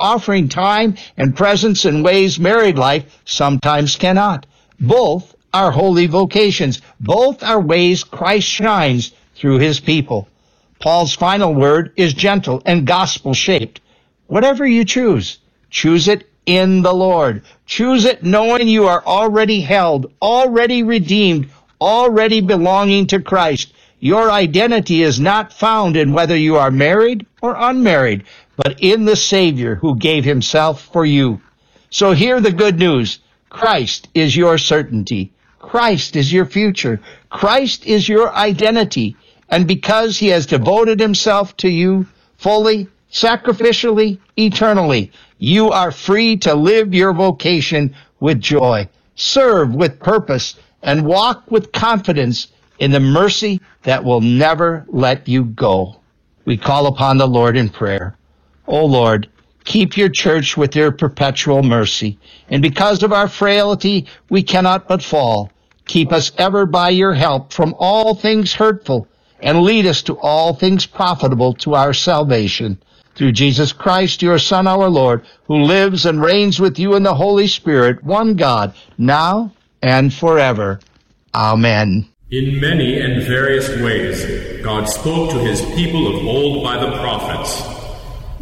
offering time and presence in ways married life sometimes cannot. Both are holy vocations. Both are ways Christ shines through his people. Paul's final word is gentle and gospel-shaped. Whatever you choose it in the Lord. Choose it knowing you are already held, already redeemed, already belonging to Christ. Your identity is not found in whether you are married or unmarried, but in the Savior who gave himself for you. So hear the good news. Christ is your certainty. Christ is your future. Christ is your identity. And because he has devoted himself to you fully, sacrificially, eternally, you are free to live your vocation with joy, serve with purpose, and walk with confidence in the mercy that will never let you go. We call upon the Lord in prayer. O Lord, keep your church with your perpetual mercy. And because of our frailty, we cannot but fall. Keep us ever by your help from all things hurtful, and lead us to all things profitable to our salvation. Through Jesus Christ, your Son, our Lord, who lives and reigns with you in the Holy Spirit, one God, now and forever. Amen. In many and various ways, God spoke to his people of old by the prophets.